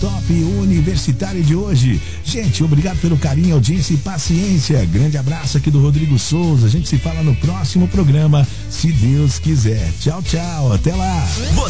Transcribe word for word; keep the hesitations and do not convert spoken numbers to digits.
Top Universitário de hoje. Gente, obrigado pelo carinho, audiência e paciência. Grande abraço aqui do Rodrigo Souza. A gente se fala no próximo programa, se Deus quiser. Tchau, tchau. Até lá.